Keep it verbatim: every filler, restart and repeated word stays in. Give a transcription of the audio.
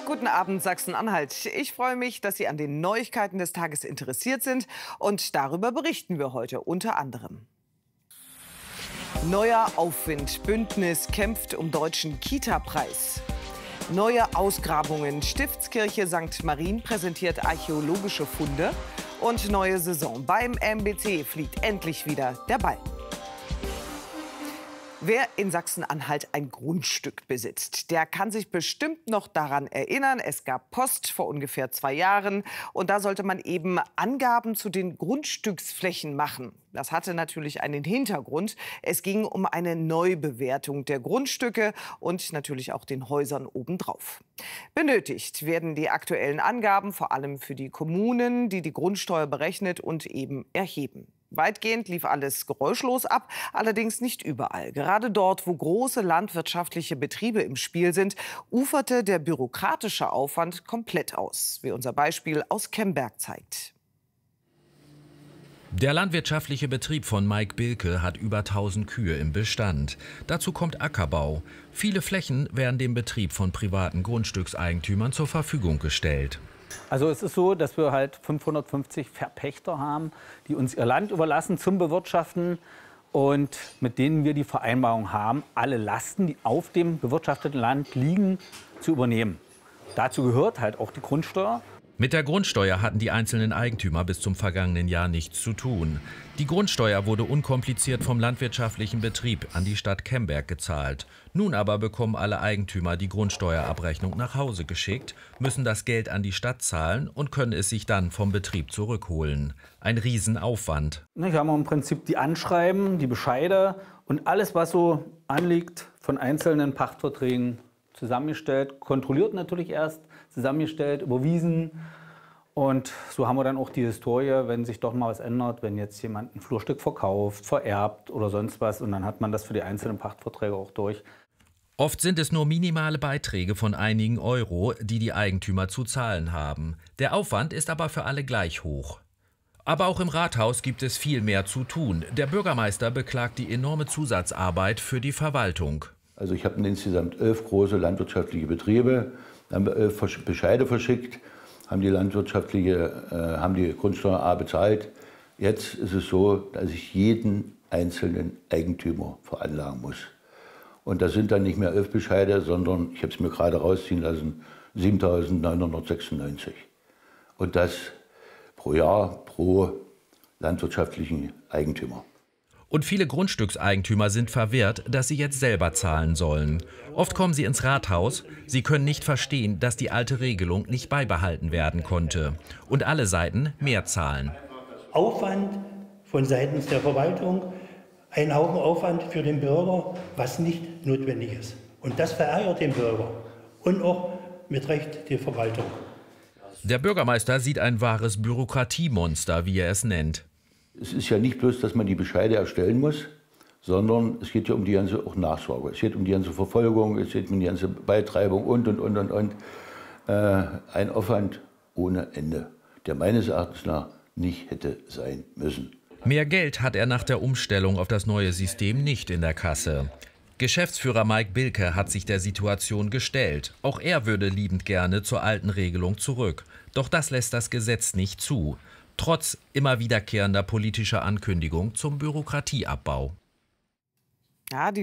Guten Abend, Sachsen-Anhalt. Ich freue mich, dass Sie an den Neuigkeiten des Tages interessiert sind. Und darüber berichten wir heute unter anderem. Neuer Aufwind. Bündnis kämpft um deutschen Kita-Preis. Neue Ausgrabungen. Stiftskirche Sankt Marien präsentiert archäologische Funde. Und neue Saison. Beim M B C fliegt endlich wieder der Ball. Wer in Sachsen-Anhalt ein Grundstück besitzt, der kann sich bestimmt noch daran erinnern, es gab Post vor ungefähr zwei Jahren. Und da sollte man eben Angaben zu den Grundstücksflächen machen. Das hatte natürlich einen Hintergrund. Es ging um eine Neubewertung der Grundstücke und natürlich auch den Häusern obendrauf. Benötigt werden die aktuellen Angaben vor allem für die Kommunen, die die Grundsteuer berechnet und eben erheben. Weitgehend lief alles geräuschlos ab, allerdings nicht überall. Gerade dort, wo große landwirtschaftliche Betriebe im Spiel sind, uferte der bürokratische Aufwand komplett aus, wie unser Beispiel aus Kemberg zeigt. Der landwirtschaftliche Betrieb von Mike Bilke hat über tausend Kühe im Bestand. Dazu kommt Ackerbau. Viele Flächen werden dem Betrieb von privaten Grundstückseigentümern zur Verfügung gestellt. Also es ist so, dass wir halt fünfhundertfünfzig Verpächter haben, die uns ihr Land überlassen zum Bewirtschaften und mit denen wir die Vereinbarung haben, alle Lasten, die auf dem bewirtschafteten Land liegen, zu übernehmen. Dazu gehört halt auch die Grundsteuer. Mit der Grundsteuer hatten die einzelnen Eigentümer bis zum vergangenen Jahr nichts zu tun. Die Grundsteuer wurde unkompliziert vom landwirtschaftlichen Betrieb an die Stadt Kemberg gezahlt. Nun aber bekommen alle Eigentümer die Grundsteuerabrechnung nach Hause geschickt, müssen das Geld an die Stadt zahlen und können es sich dann vom Betrieb zurückholen. Ein Riesenaufwand. Hier haben wir im Prinzip die Anschreiben, die Bescheide und alles, was so anliegt, von einzelnen Pachtverträgen zusammengestellt, kontrolliert natürlich erst, zusammengestellt, überwiesen. Und so haben wir dann auch die Historie, wenn sich doch mal was ändert, wenn jetzt jemand ein Flurstück verkauft, vererbt oder sonst was. Und dann hat man das für die einzelnen Pachtverträge auch durch. Oft sind es nur minimale Beiträge von einigen Euro, die die Eigentümer zu zahlen haben. Der Aufwand ist aber für alle gleich hoch. Aber auch im Rathaus gibt es viel mehr zu tun. Der Bürgermeister beklagt die enorme Zusatzarbeit für die Verwaltung. Also ich habe insgesamt elf große landwirtschaftliche Betriebe, haben wir elf Bescheide verschickt, haben die landwirtschaftliche, äh, haben die Grundsteuer A bezahlt. Jetzt ist es so, dass ich jeden einzelnen Eigentümer veranlagen muss. Und das sind dann nicht mehr elf Bescheide, sondern, ich habe es mir gerade rausziehen lassen, siebentausendneunhundertsechsundneunzig. Und das pro Jahr, pro landwirtschaftlichen Eigentümer. Und viele Grundstückseigentümer sind verwirrt, dass sie jetzt selber zahlen sollen. Oft kommen sie ins Rathaus, sie können nicht verstehen, dass die alte Regelung nicht beibehalten werden konnte. Und alle Seiten mehr zahlen. Aufwand von seitens der Verwaltung, ein Haufen Aufwand für den Bürger, was nicht notwendig ist. Und das verärgert den Bürger und auch mit Recht die Verwaltung. Der Bürgermeister sieht ein wahres Bürokratiemonster, wie er es nennt. Es ist ja nicht bloß, dass man die Bescheide erstellen muss, sondern es geht ja um die ganze auch Nachsorge. Es geht um die ganze Verfolgung, es geht um die ganze Beitreibung und, und, und, und, und. Äh, ein Aufwand ohne Ende, der meines Erachtens nach nicht hätte sein müssen. Mehr Geld hat er nach der Umstellung auf das neue System nicht in der Kasse. Geschäftsführer Mike Bilke hat sich der Situation gestellt. Auch er würde liebend gerne zur alten Regelung zurück. Doch das lässt das Gesetz nicht zu. Trotz immer wiederkehrender politischer Ankündigung zum Bürokratieabbau. Ja, die